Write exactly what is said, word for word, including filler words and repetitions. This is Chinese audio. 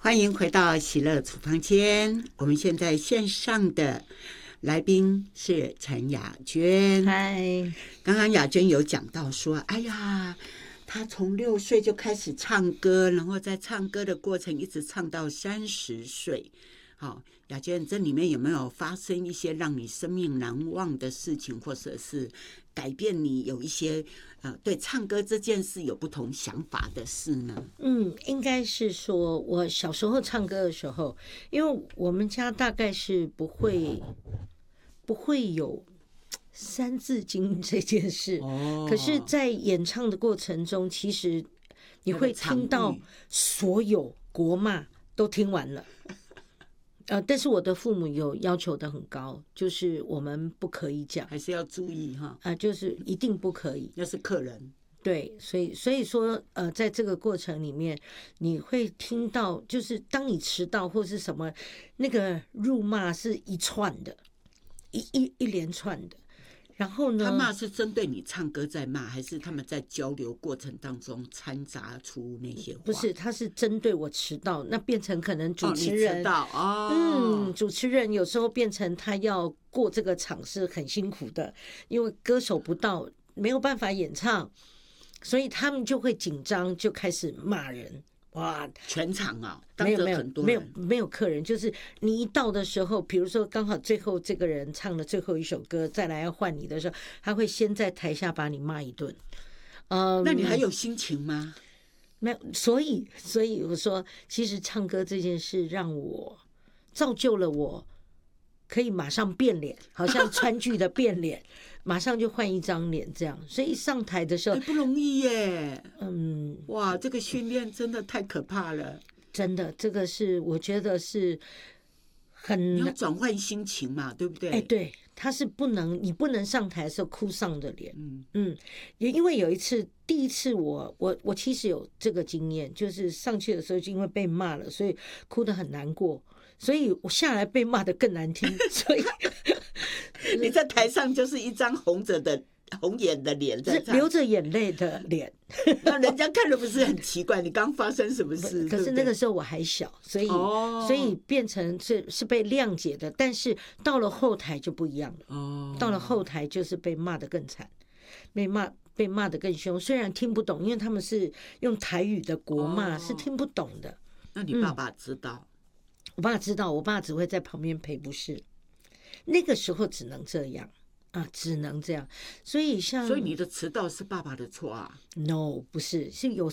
欢迎回到喜乐厨房间。我们现在线上的来宾是陈雅娟。 嗨， 刚刚雅娟有讲到说，哎呀，她从六岁就开始唱歌，然后在唱歌的过程一直唱到三十岁。好，雅娟，这里面有没有发生一些让你生命难忘的事情，或者是改变你有一些呃对唱歌这件事有不同想法的事呢？ 嗯，应该是说我小时候唱歌的时候，因为我们家大概是不会不会有三字经这件事， 哦， 可是，在演唱的过程中，其实你会听到所有国骂都听完了。呃，但是我的父母有要求的很高，就是我们不可以讲， 还是要注意哈。 啊、呃，就是一定不可以。 那是客人。 对，所以所以说，呃，在这个过程里面，你会听到，就是当你迟到或是什么，那个辱骂是一串的，一一一连串的。然后呢？ 他骂是针对你唱歌在骂，还是他们在交流过程当中掺杂出那些话？ 不是，他是针对我迟到，那变成可能主持人， 哦，你迟到哦， 嗯，主持人有时候变成他要过这个场是很辛苦的，因为歌手不到，没有办法演唱，所以他们就会紧张，就开始骂人。哇， 全场啊， 没有没有没有没有客人，就是你一到的时候，比如说刚好最后这个人唱了最后一首歌，再来要换你的时候，他会先在台下把你骂一顿。 嗯，那你还有心情吗？ 没有，所以所以我说，其实唱歌这件事让我造就了我，可以马上变脸，好像川剧的变脸。马上就换一张脸，这样，所以上台的时候、 欸、不容易耶。 嗯， 哇，这个训练真的太可怕了。 真的，这个是我觉得是很你要转换心情嘛，对不对？ 哎、欸，对，他是不能，你不能上台的时候哭丧着脸。嗯嗯，也因为有一次，第一次我我我其实有这个经验，就是上去的时候就因为被骂了，所以哭得很难过，所以我下来被骂得更难听，所以。 你在台上就是一张红着的红眼的脸在唱， 流着眼泪的脸， 那人家看了不是很奇怪？你刚发生什么事？ 可是那个时候我还小，所以、哦、所以变成是是被谅解的。但是到了后台就不一样了。哦，到了后台就是被骂得更惨，被骂被骂得更凶。虽然听不懂，因为他们是用台语的国骂，哦、是听不懂的。 那你爸爸知道？ 嗯、我爸知道，我爸只会在旁边陪，不是。那个时候只能这样啊，只能这样。所以像， 所以你的迟到是爸爸的错啊 ？No， 不是，是有